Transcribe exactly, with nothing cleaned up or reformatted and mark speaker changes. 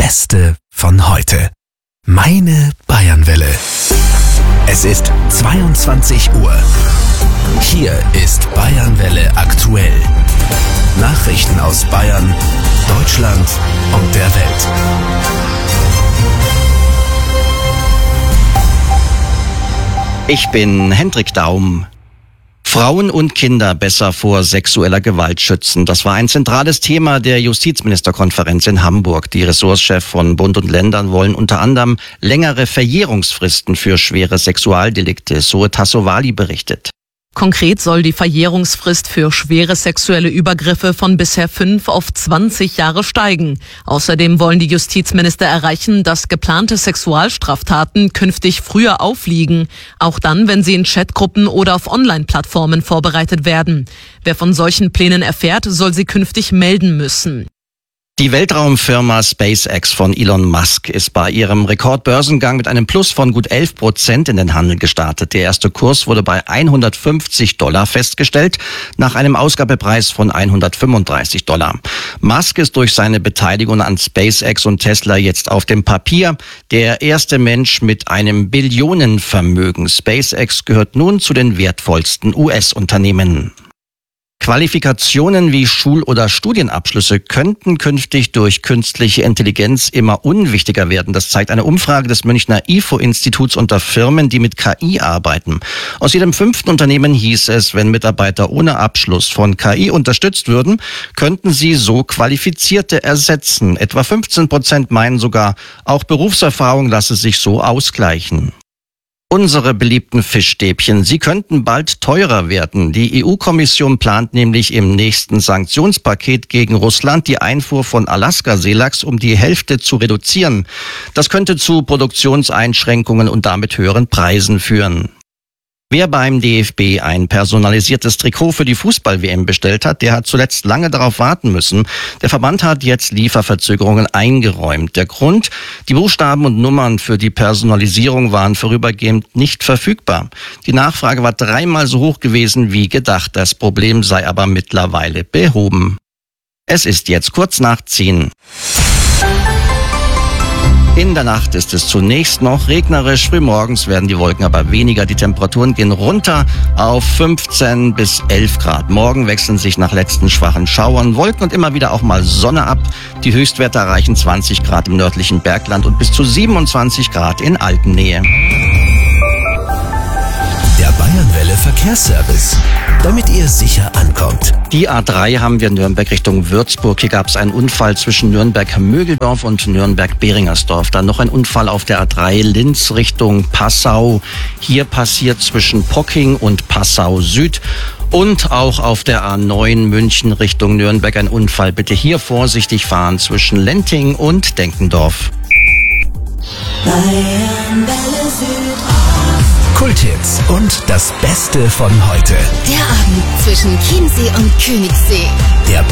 Speaker 1: Beste von heute. Meine Bayernwelle. Es ist zweiundzwanzig Uhr. Hier ist Bayernwelle aktuell. Nachrichten aus Bayern, Deutschland und der Welt.
Speaker 2: Ich bin Hendrik Daum. Frauen und Kinder besser vor sexueller Gewalt schützen. Das war ein zentrales Thema der Justizministerkonferenz in Hamburg. Die Ressortchefs von Bund und Ländern wollen unter anderem längere Verjährungsfristen für schwere Sexualdelikte, so Tassovali berichtet.
Speaker 3: Konkret soll die Verjährungsfrist für schwere sexuelle Übergriffe von bisher fünf auf zwanzig Jahre steigen. Außerdem wollen die Justizminister erreichen, dass geplante Sexualstraftaten künftig früher aufliegen, auch dann, wenn sie in Chatgruppen oder auf Online-Plattformen vorbereitet werden. Wer von solchen Plänen erfährt, soll sie künftig melden müssen.
Speaker 2: Die Weltraumfirma SpaceX von Elon Musk ist bei ihrem Rekordbörsengang mit einem Plus von gut elf Prozent in den Handel gestartet. Der erste Kurs wurde bei hundertfünfzig Dollar festgestellt, nach einem Ausgabepreis von hundertfünfunddreißig Dollar. Musk ist durch seine Beteiligung an SpaceX und Tesla jetzt auf dem Papier der erste Mensch mit einem Billionenvermögen. SpaceX gehört nun zu den wertvollsten U S-Unternehmen. Qualifikationen wie Schul- oder Studienabschlüsse könnten künftig durch künstliche Intelligenz immer unwichtiger werden. Das zeigt eine Umfrage des Münchner I F O-Instituts unter Firmen, die mit K I arbeiten. Aus jedem fünften Unternehmen hieß es, wenn Mitarbeiter ohne Abschluss von K I unterstützt würden, könnten sie so Qualifizierte ersetzen. Etwa fünfzehn Prozent meinen sogar, auch Berufserfahrung lasse sich so ausgleichen. Unsere beliebten Fischstäbchen, sie könnten bald teurer werden. Die E U-Kommission plant nämlich im nächsten Sanktionspaket gegen Russland die Einfuhr von Alaska-Seelachs um die Hälfte zu reduzieren. Das könnte zu Produktionseinschränkungen und damit höheren Preisen führen. Wer beim D F B ein personalisiertes Trikot für die Fußball-W M bestellt hat, der hat zuletzt lange darauf warten müssen. Der Verband hat jetzt Lieferverzögerungen eingeräumt. Der Grund: Die Buchstaben und Nummern für die Personalisierung waren vorübergehend nicht verfügbar. Die Nachfrage war dreimal so hoch gewesen wie gedacht. Das Problem sei aber mittlerweile behoben. Es ist jetzt kurz nach zehn. In der Nacht ist es zunächst noch regnerisch. Frühmorgens werden die Wolken aber weniger. Die Temperaturen gehen runter auf fünfzehn bis elf Grad. Morgen wechseln sich nach letzten schwachen Schauern Wolken und immer wieder auch mal Sonne ab. Die Höchstwerte erreichen zwanzig Grad im nördlichen Bergland und bis zu siebenundzwanzig Grad in Alpennähe.
Speaker 1: Der Bayernwelle Verkehrsservice, damit ihr sicher ankommt.
Speaker 2: Die A drei haben wir Nürnberg Richtung Würzburg. Hier gab es einen Unfall zwischen Nürnberg-Mögeldorf und Nürnberg-Beringersdorf. Dann noch ein Unfall auf der A drei Linz Richtung Passau. Hier passiert zwischen Pocking und Passau Süd. Und auch auf der A neun München Richtung Nürnberg ein Unfall. Bitte hier vorsichtig fahren zwischen Lenting und Denkendorf.
Speaker 4: Bayernwelle Süd.
Speaker 1: Kulthits und das Beste von heute.
Speaker 4: Der Abend zwischen Chiemsee und Königssee.
Speaker 1: Der